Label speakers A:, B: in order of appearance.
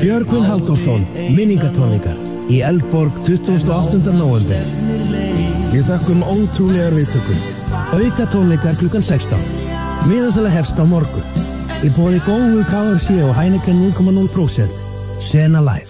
A: Björgvin Halldórsson, minningatónleikar í Eldborg 28. nóvember. Við þakkum ótrúlegar viðtökur. Aukatónleikar klukkan 16. Miðasala hefst á morgun. Í boði góðu KFC og Heineken 0,0%. Sena Live.